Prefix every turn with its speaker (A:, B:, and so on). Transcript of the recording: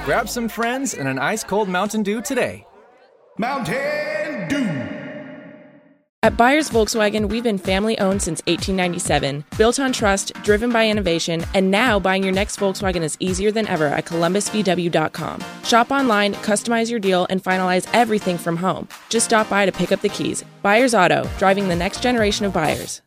A: Grab some friends and an ice-cold Mountain Dew today.
B: Mountain Dew.
C: At Byers Volkswagen, we've been family-owned since 1897, built on trust, driven by innovation, and now buying your next Volkswagen is easier than ever at ColumbusVW.com. Shop online, customize your deal, and finalize everything from home. Just stop by to pick up the keys. Byers Auto, driving the next generation of buyers.